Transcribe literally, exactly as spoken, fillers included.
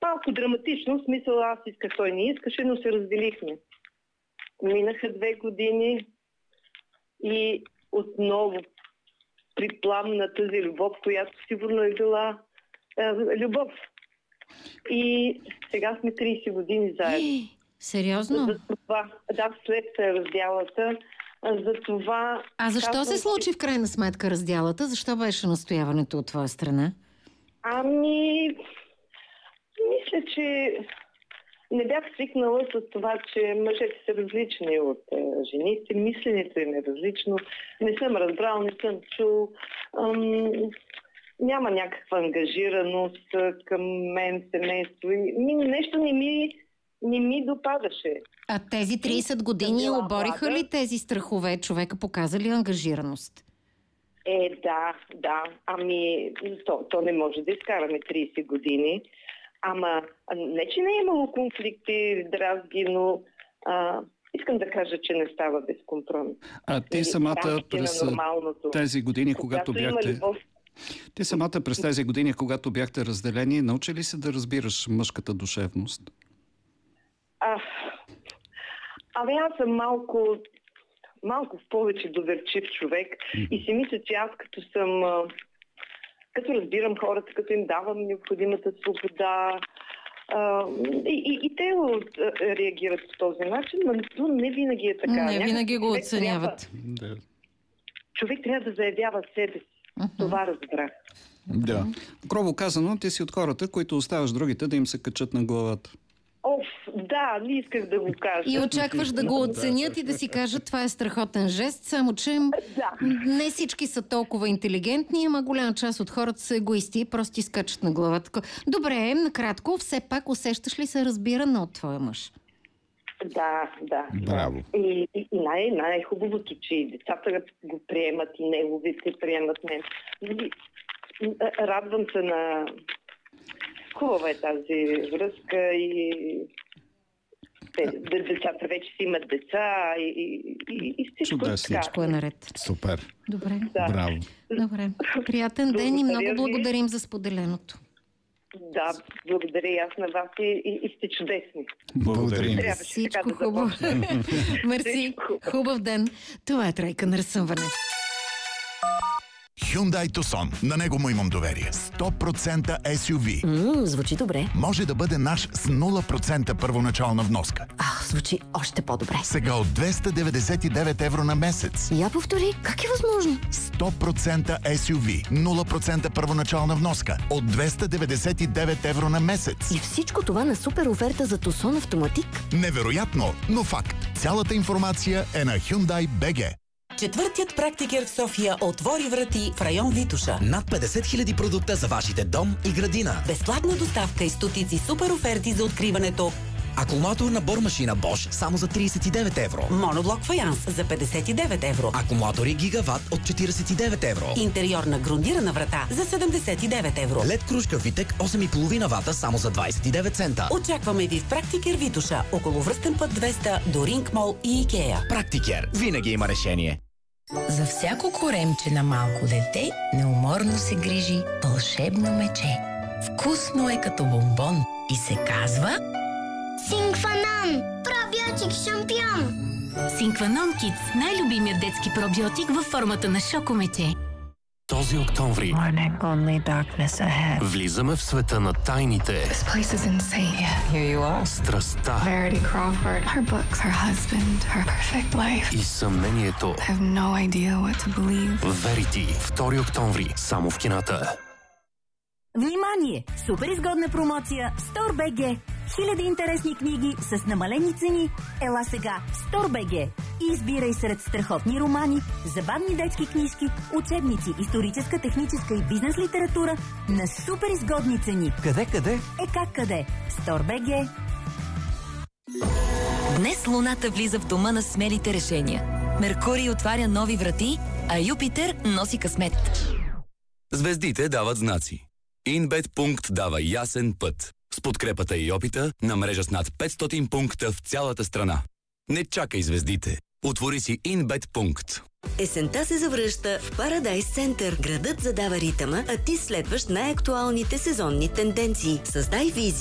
малко драматично, в смисъл аз исках, той не искаше, но се разделихме. Минаха две години и отново припламна тази любов, която сигурно е била е, любов. И сега сме трийсет години заедно. Сериозно? За това, да, след раздялата, за това... А защо казвам, се случи в крайна сметка раздялата? Защо беше настояването от твоя страна? Ами... Мисля, че не бях свикнала с това, че мъжете са различни от е, жените. Мисленето им е различно. Не съм разбрал, не съм чул. Ам, няма някаква ангажираност към мен, семейство. И нещо не ми, не ми допадаше. А тези трийсет години обориха ли тези страхове? Човека показа ли ангажираност? Е, да, да. Ами, то, то не може да изкараме трийсет години. Ама, не че не е имало конфликти, дразги, но а, искам да кажа, че не става без компромис. А ти самата през тези години, когато бяхте... Ти самата през тези години, когато бяхте разделени, научи ли се да разбираш мъжката душевност? А, ами аз съм малко, малко повече доверчив човек mm-hmm. и си мисля, че аз като съм... като разбирам хората, като им давам необходимата свобода. А, и, и, и те реагират по този начин, но не винаги е така. Не винаги го оценяват. Трябва, човек трябва да заявява себе си. Uh-huh. Това разбрах. Да. Грубо казано, ти си от хората, които оставаш другите да им се качат на главата. Оф, да, не исках да го кажа. И очакваш да го оценят и да си кажат, това е страхотен жест, само че да. Не всички са толкова интелигентни, ама голяма част от хората са егоисти и просто изкачат на главата. Добре, накратко, все пак усещаш ли се разбирана от твоя мъж? Да, да. Браво. И, и, и най- най-хубавото, че и децата го приемат, и неговите приемат мен. Радвам се на... Хубава е тази връзка и децата вече си имат деца и, и, и, и всичко, всичко е наред. Супер. Добре. Да. Браво. Добре. Приятен ден и много благодарим за споделеното. Да, благодаря и аз на вас и, и, и сте чудесни. Благодарим. Всичко да хубаво. Мерси. Хубав ден. Това е Тройка на разсъмване. Hyundai Tucson. На него му имам доверие. сто процента ес ю ви. Ммм, звучи добре. Може да бъде наш с нула процента първоначална вноска. А, звучи още по-добре. Сега от двеста деветдесет и девет евро на месец. Я повтори, как е възможно? сто процента ес ю ви. нула процента първоначална вноска. От двеста деветдесет и девет евро на месец. И всичко това на супер оферта за Tucson Автоматик? Невероятно, но факт. Цялата информация е на Hyundai точка би джи. Четвъртият практикер в София отвори врати в район Витоша. Над петдесет хиляди продукта за вашите дом и градина. Безплатна доставка и стотици супер оферти за откриването. Акумулаторна бормашина Bosch само за тридесет и девет евро. Моноблок фаянс за петдесет и девет евро. Акумулатори Гигават от четиридесет и девет евро. Интериорна грундирана врата за седемдесет и девет евро. Лед кружка Витек осем и половина вата само за двадесет и девет цента. Очакваме ви в Практикер Витоша, около връстен път двеста до Ринг Мол и Икеа. Практикер. Винаги има решение. За всяко коремче на малко дете неуморно се грижи вълшебно мече. Вкусно е като бомбон и се казва... Синкванон! Пробиотик шампион! Синкванон Kids, най-любимият детски пробиотик във формата на шокомече. Този октомври влизаме в света на тайните, страстта и съмнението. Verity, втори октомври, само в кината. Внимание! Супер изгодна промоция в Стор точка би джи. Хиляди интересни книги с намалени цени. Ела сега в Стор точка би джи и избирай сред страхотни романи, забавни детски книжки, учебници, историческа, техническа и бизнес литература на супер изгодни цени. Къде, къде? Е как къде? Стор точка би джи. Днес Луната влиза в дома на смелите решения. Меркурий отваря нови врати, а Юпитер носи късмет. Звездите дават знаци. Инбет Пункт дава ясен път. С подкрепата и опита на мрежа с над петстотин пункта в цялата страна. Не чакай звездите. Отвори си Инбет Пункт. Есента се завръща в Парадайс Център. Градът задава ритъма, а ти следваш най-актуалните сезонни тенденции. Създай визия